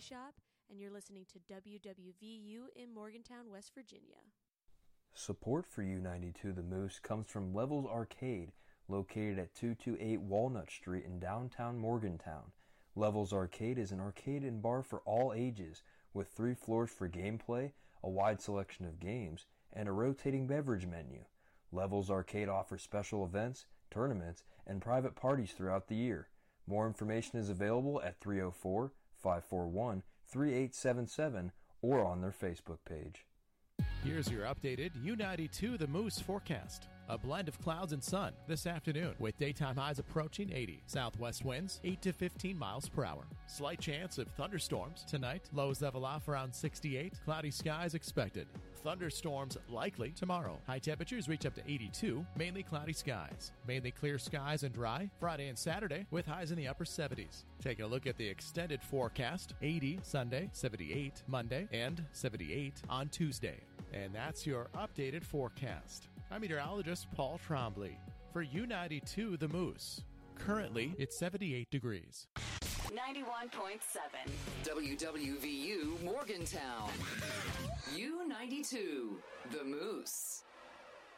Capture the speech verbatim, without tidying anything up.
Shop, and you're listening to W W V U in Morgantown, West Virginia. Support for U ninety-two The Moose comes from Levels Arcade, located at two two eight Walnut Street in downtown Morgantown. Levels Arcade is an arcade and bar for all ages, with three floors for gameplay, a wide selection of games, and a rotating beverage menu. Levels Arcade offers special events, tournaments, and private parties throughout the year. More information is available at three oh four, five four one, three eight seven seven or on their Facebook page. Here's your updated U ninety-two The Moose forecast. A blend of clouds and sun this afternoon with daytime highs approaching eighty. Southwest winds eight to fifteen miles per hour. Slight chance of thunderstorms tonight. Lows level off around sixty-eight. Cloudy skies expected. Thunderstorms likely tomorrow. High temperatures reach up to eighty-two. Mainly cloudy skies. Mainly clear skies and dry Friday and Saturday with highs in the upper seventies. Taking a look at the extended forecast. eighty Sunday, seventy-eight Monday, and seventy-eight on Tuesday. And that's your updated forecast. I'm meteorologist Paul Trombley for U ninety-two The Moose. Currently, it's seventy-eight degrees. ninety-one point seven W W V U Morgantown. U ninety-two The Moose.